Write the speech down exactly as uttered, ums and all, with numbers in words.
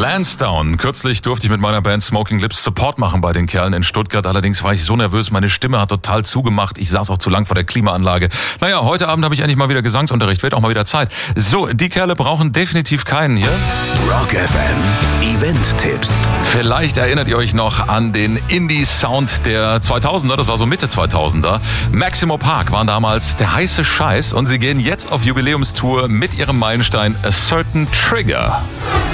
Lansdowne. Kürzlich durfte ich mit meiner Band Smoking Lips Support machen bei den Kerlen in Stuttgart. Allerdings war ich so nervös, meine Stimme hat total zugemacht. Ich saß auch zu lang vor der Klimaanlage. Naja, heute Abend habe ich endlich mal wieder Gesangsunterricht. Wird auch mal wieder Zeit. So, die Kerle brauchen definitiv keinen hier. Rock F M Event-Tipps. Vielleicht erinnert ihr euch noch an den Indie-Sound der zweitausender. Das war so Mitte zweitausender. Maximo Park waren damals der heiße Scheiß und sie gehen jetzt auf Jubiläumstour mit ihrem Meilenstein A Certain Trigger.